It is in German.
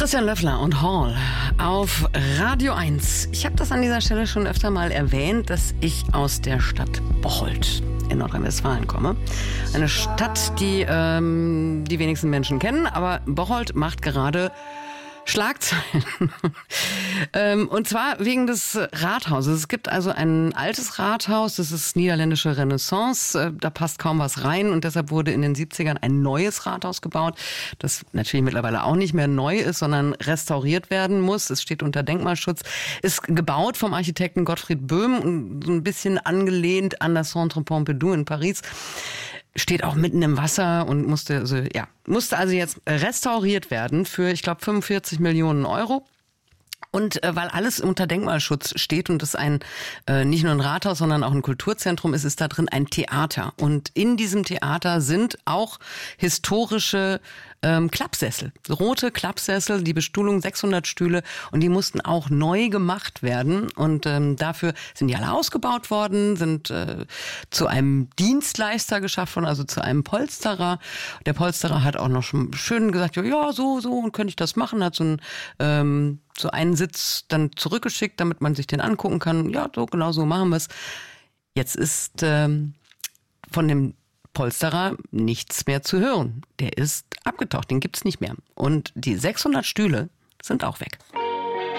Christian Löffler und Hall auf Radio 1. Ich habe das an dieser Stelle schon öfter mal erwähnt, dass ich aus der Stadt Bocholt in Nordrhein-Westfalen komme. Eine Stadt, die die wenigsten Menschen kennen, aber Bocholt macht gerade Schlagzeilen. Und zwar wegen des Rathauses. Es gibt also ein altes Rathaus, das ist niederländische Renaissance. Da passt kaum was rein und deshalb wurde in den 70ern ein neues Rathaus gebaut, das natürlich mittlerweile auch nicht mehr neu ist, sondern restauriert werden muss. Es steht unter Denkmalschutz. Ist gebaut vom Architekten Gottfried Böhm und so ein bisschen angelehnt an das Centre Pompidou in Paris. Steht auch mitten im Wasser und musste also jetzt restauriert werden für, ich glaube, 45 Millionen Euro. Und weil alles unter Denkmalschutz steht und es nicht nur ein Rathaus, sondern auch ein Kulturzentrum ist, ist da drin ein Theater. Und in diesem Theater sind auch historische Klappsessel, rote Klappsessel, die Bestuhlung 600 Stühle und die mussten auch neu gemacht werden und dafür sind die alle ausgebaut worden, sind zu einem Dienstleister geschafft worden, also zu einem Polsterer. Der Polsterer hat auch noch schon schön gesagt, ja, so und könnte ich das machen, hat so einen Sitz dann zurückgeschickt, damit man sich den angucken kann. Ja, genau so machen wir es. Jetzt ist von dem Polsterer nichts mehr zu hören. Der ist abgetaucht, den gibt's nicht mehr. Und die 600 Stühle sind auch weg.